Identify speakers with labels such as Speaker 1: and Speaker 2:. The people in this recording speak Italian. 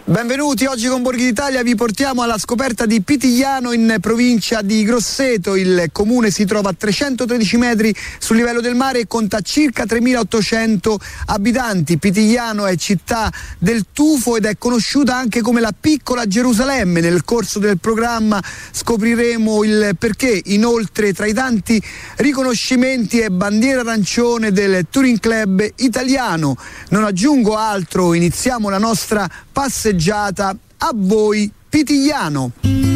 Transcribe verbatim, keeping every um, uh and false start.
Speaker 1: Benvenuti, oggi con Borghi d'Italia vi portiamo alla scoperta di Pitigliano in provincia di Grosseto. Il comune si trova a trecentotredici metri sul livello del mare e conta circa tremilaottocento abitanti. Pitigliano è città del tufo ed è conosciuta anche come la piccola Gerusalemme. Nel corso del programma scopriremo il perché. Inoltre, tra i tanti riconoscimenti e bandiera arancione del Touring Club italiano. Non aggiungo altro, iniziamo la nostra passeggiata. A voi Pitigliano.